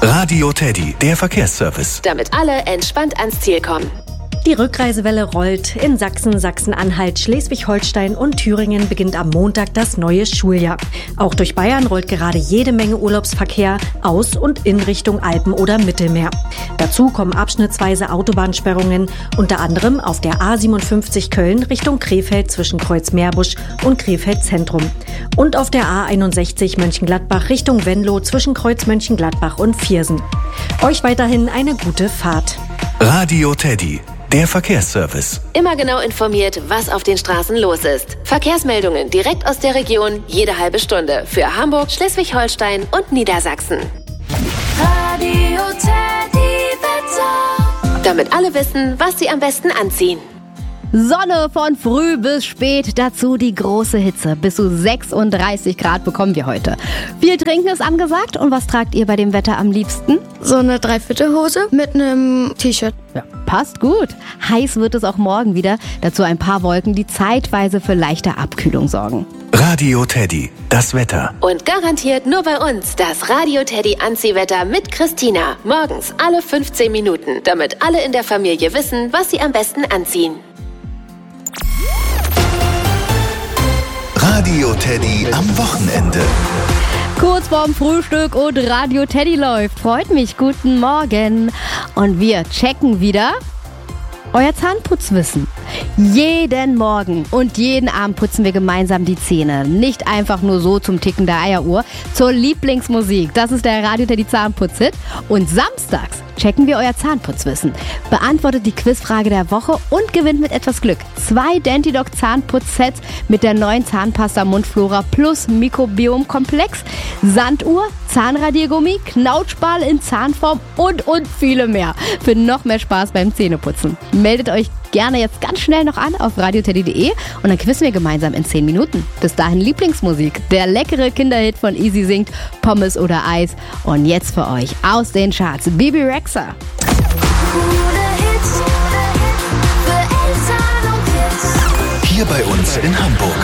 Radio Teddy, der Verkehrsservice. Damit alle entspannt ans Ziel kommen. Die Rückreisewelle rollt. In Sachsen, Sachsen-Anhalt, Schleswig-Holstein und Thüringen beginnt am Montag das neue Schuljahr. Auch durch Bayern rollt gerade jede Menge Urlaubsverkehr aus und in Richtung Alpen oder Mittelmeer. Dazu kommen abschnittsweise Autobahnsperrungen, unter anderem auf der A57 Köln Richtung Krefeld zwischen Kreuz-Meerbusch und Krefeld Zentrum. Und auf der A61 Mönchengladbach Richtung Venlo zwischen Kreuz Mönchengladbach und Viersen. Euch weiterhin eine gute Fahrt. Radio Teddy, der Verkehrsservice. Immer genau informiert, was auf den Straßen los ist. Verkehrsmeldungen direkt aus der Region, jede halbe Stunde. Für Hamburg, Schleswig-Holstein und Niedersachsen. Radio Teddy Wetter. Damit alle wissen, was sie am besten anziehen. Sonne von früh bis spät, dazu die große Hitze. Bis zu 36 Grad bekommen wir heute. Viel Trinken ist angesagt. Und was tragt ihr bei dem Wetter am liebsten? So eine Dreiviertelhose mit einem T-Shirt. Ja, passt gut. Heiß wird es auch morgen wieder. Dazu ein paar Wolken, die zeitweise für leichte Abkühlung sorgen. Radio Teddy, das Wetter. Und garantiert nur bei uns das Radio Teddy Anziehwetter mit Christina. Morgens alle 15 Minuten, damit alle in der Familie wissen, was sie am besten anziehen. Radio Teddy am Wochenende. Kurz vorm Frühstück und Radio Teddy läuft. Freut mich. Guten Morgen. Und wir checken wieder euer Zahnputzwissen. Jeden Morgen und jeden Abend putzen wir gemeinsam die Zähne. Nicht einfach nur so zum Ticken der Eieruhr. Zur Lieblingsmusik. Das ist der Radio Teddy Zahnputzhit. Und samstags checken wir euer Zahnputzwissen. Beantwortet die Quizfrage der Woche und gewinnt mit etwas Glück 2 Dentidoc Zahnputzsets mit der neuen Zahnpasta Mundflora plus Mikrobiom-Komplex, Sanduhr, Zahnradiergummi, Knautschball in Zahnform und viele mehr. Für noch mehr Spaß beim Zähneputzen. Meldet euch gerne jetzt ganz schnell noch an auf radioteddy.de und dann quizzen wir gemeinsam in 10 Minuten. Bis dahin Lieblingsmusik. Der leckere Kinderhit von Easy singt Pommes oder Eis. Und jetzt für euch aus den Charts Bibi Rexha. Coole Hits für Eltern und Kids. Hier bei uns in Hamburg.